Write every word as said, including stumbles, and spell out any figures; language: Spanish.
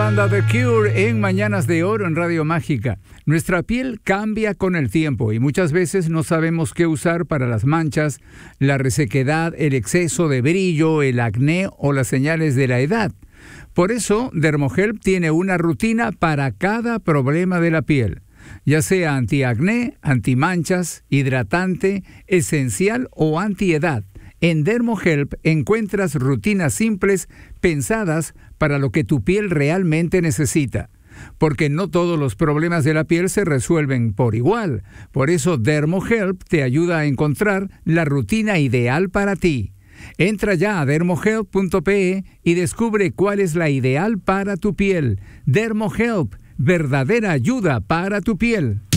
banda The Cure en Mañanas de Oro en Radio Mágica. Nuestra piel cambia con el tiempo y muchas veces no sabemos qué usar para las manchas, la resequedad, el exceso de brillo, el acné o las señales de la edad. Por eso, Dermohelp tiene una rutina para cada problema de la piel, ya sea antiacné, antimanchas, hidratante, esencial o antiedad. En Dermohelp encuentras rutinas simples pensadas para lo que tu piel realmente necesita, porque no todos los problemas de la piel se resuelven por igual. Por eso Dermohelp te ayuda a encontrar la rutina ideal para ti. Entra ya a dermohelp punto pe y descubre cuál es la ideal para tu piel. Dermohelp, verdadera ayuda para tu piel.